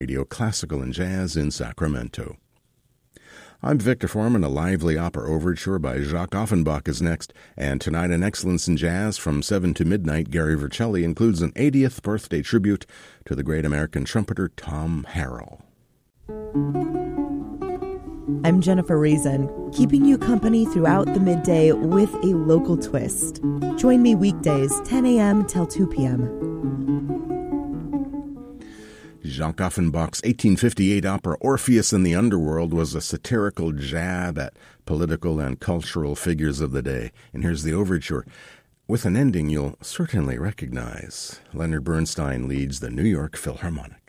Radio Classical and Jazz in Sacramento. I'm Victor Foreman. A lively opera overture by Jacques Offenbach is next, and tonight in Excellence in Jazz from 7 to midnight, Gary Vercelli includes an 80th birthday tribute to the great American trumpeter Tom Harrell. I'm Jennifer Reason, keeping you company throughout the midday with a local twist. Join me weekdays, 10 a.m. till 2 p.m. Jacques Offenbach's 1858 opera Orpheus in the Underworld was a satirical jab at political and cultural figures of the day. And here's the overture, with an ending you'll certainly recognize. Leonard Bernstein leads the New York Philharmonic.